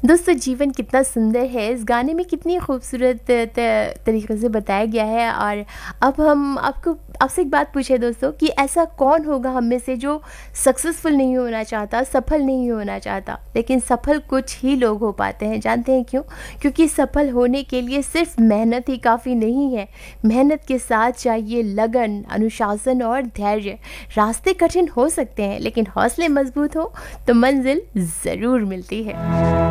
दोस्तों जीवन कितना सुंदर है, इस गाने में कितनी खूबसूरत तरीके से बताया गया है। और अब हम आपसे एक बात पूछे दोस्तों कि ऐसा कौन होगा हम में से जो सक्सेसफुल नहीं होना चाहता, सफल नहीं होना चाहता, लेकिन सफल कुछ ही लोग हो पाते हैं। जानते हैं क्यों? क्योंकि सफल होने के लिए सिर्फ मेहनत ही काफ़ी नहीं है। मेहनत के साथ चाहिए लगन, अनुशासन और धैर्य। रास्ते कठिन हो सकते हैं, लेकिन हौसले मजबूत हो तो मंजिल ज़रूर मिलती है।